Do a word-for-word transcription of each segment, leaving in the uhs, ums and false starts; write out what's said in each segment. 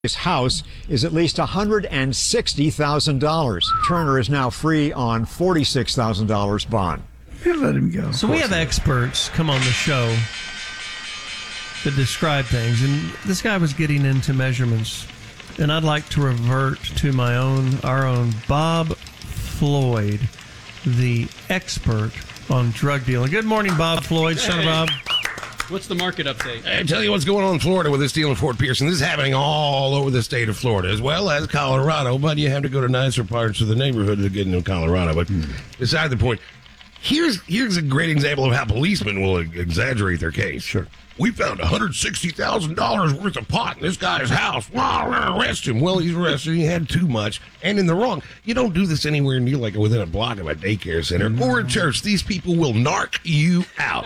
His house is at least one hundred sixty thousand dollars. Turner is now free on forty-six thousand dollars bond. Let him go. So we have experts come on the show that describe things, and this guy was getting into measurements, and I'd like to revert to my own, our own Bob Floyd, the expert on drug dealing. Good morning, Bob Floyd, son of Bob. What's the market update? I tell you what's going on in Florida with this deal in Fort Pearson. This is happening all over the state of Florida, as well as Colorado, but you have to go to nicer parts of the neighborhood to get into Colorado. But hmm. beside the point, here's here's a great example of how policemen will exaggerate their case. Sure. We found one hundred sixty thousand dollars worth of pot in this guy's house. Wow, we're going to arrest him. Well, he's arrested. He had too much and in the wrong. You don't do this anywhere near like within a block of a daycare center mm. or a church. These people will narc you out.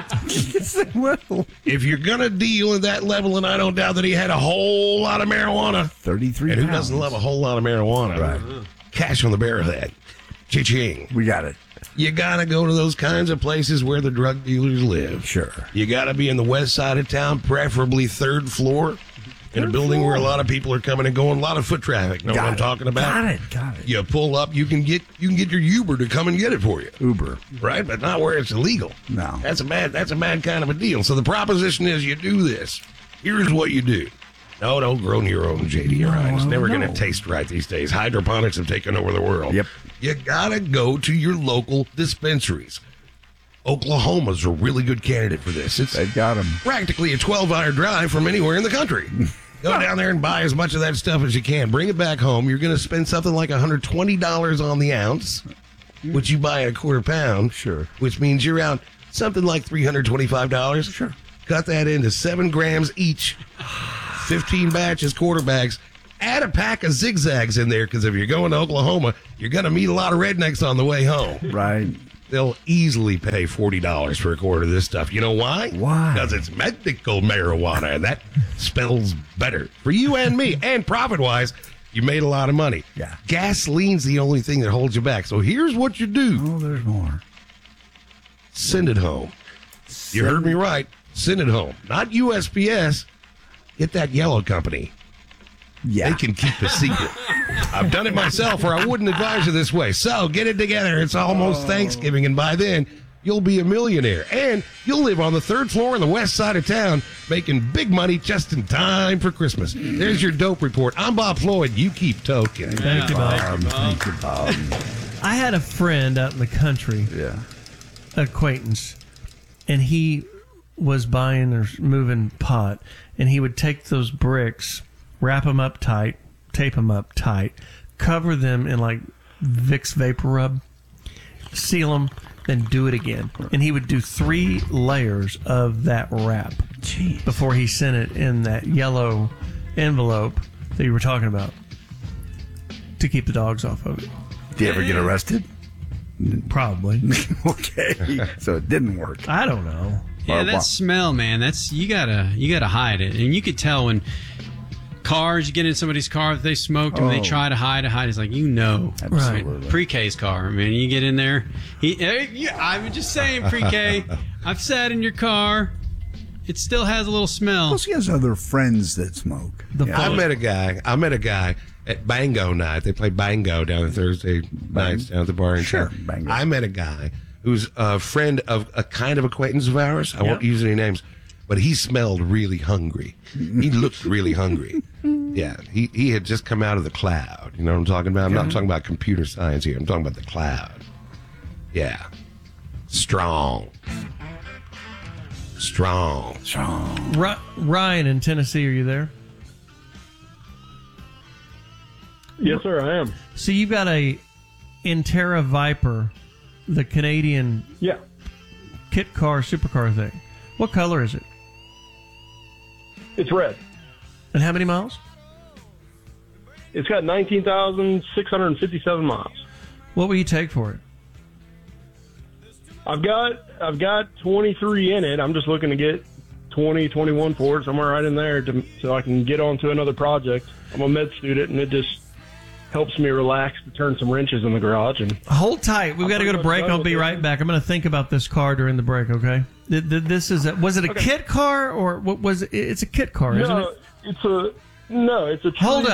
Well, if you're going to deal at that level, and I don't doubt that he had a whole lot of marijuana. thirty-three And who pounds. doesn't love a whole lot of marijuana? Right. Cash on the barrelhead. Cha-ching. We got it. You got to go to those kinds of places where the drug dealers live. Sure. You got to be in the west side of town, preferably third floor, in a building floor. where a lot of people are coming and going, a lot of foot traffic. Know got what I'm it. talking about? Got it. Got it. You pull up, you can get you can get your Uber to come and get it for you. Uber. Right? But not where it's illegal. No. That's a bad that's a bad kind of a deal. So the proposition is you do this. Here's what you do. No, don't grow your own, J D. No, Right? It's never no. going to taste right these days. Hydroponics have taken over the world. Yep. You got to go to your local dispensaries. Oklahoma's a really good candidate for this. It's They've got them. practically a twelve-hour drive from anywhere in the country. Go down there and buy as much of that stuff as you can. Bring it back home. You're going to spend something like one hundred twenty dollars on the ounce, which you buy at a quarter pound. Sure. Which means you're out something like three hundred twenty-five dollars. Sure. Cut that into seven grams each. fifteen batches, quarterbacks. Add a pack of zigzags in there, because if you're going to Oklahoma, you're going to meet a lot of rednecks on the way home. Right. They'll easily pay forty dollars for a quart of this stuff. You know why? Why? Because it's medical marijuana, and that spells better for you and me. And profit-wise, you made a lot of money. Yeah. Gasoline's the only thing that holds you back. So here's what you do. Oh, there's more. Send it home. You heard me right. Send it home. Not U S P S. Get that yellow company. Yeah. They can keep a secret. I've done it myself, or I wouldn't advise you this way. So get it together. It's almost oh. Thanksgiving, and by then, you'll be a millionaire. And you'll live on the third floor on the west side of town, making big money just in time for Christmas. There's your dope report. I'm Bob Floyd. You keep toking. Thank you, Bob. Thank you, Bob. I had a friend out in the country, Yeah. an acquaintance, and he was buying or moving pot, and he would take those bricks, wrap them up tight, tape them up tight, cover them in like Vicks Vapor Rub, seal them, then do it again. And he would do three layers of that wrap Jeez. before he sent it in that yellow envelope that you were talking about to keep the dogs off of it. Did you ever get arrested? Probably. Okay. So it didn't work. I don't know. Yeah, Or that what? smell, man. That's you gotta you gotta hide it, and you could tell when cars you get in somebody's car if they smoked and Oh. they try to hide it. Hide it's like you know. Absolutely. Pre-K's car, man. You get in there. He, eh, yeah, I'm just saying, pre-K. I've sat in your car. It still has a little smell. Plus, he has other friends that smoke. The Yeah. I met a guy. I met a guy at Bango night. They play Bango down on Thursday nights down at the bar in Sure, town. Bango. I met a guy who's a friend of a kind of acquaintance of ours. I won't use any names, but he smelled really hungry. He looked really hungry. Yeah, he, he had just come out of the cloud. You know what I'm talking about? I'm not talking about computer science here. I'm talking about the cloud. Yeah. Strong. Strong. Strong. Ry- Ryan in Tennessee, are you there? Yes, sir, I am. So you've got a Intera Viper, the Canadian Yeah. kit car, supercar thing. What color is it? It's red. And how many miles? It's got nineteen thousand six hundred fifty-seven miles. What will you take for it? I've got I've got twenty-three in it. I'm just looking to get twenty, twenty-one for it, somewhere right in there, to, so I can get on to another project. I'm a med student, and it just helps me relax to turn some wrenches in the garage. And Hold tight. We've got to go to break. I'll be right back. I'm going to think about this car during the break, okay? Th- th- This is a, was it a Okay. kit car or what was it? It's a kit car, isn't no, it? it's a No, it's a true Hold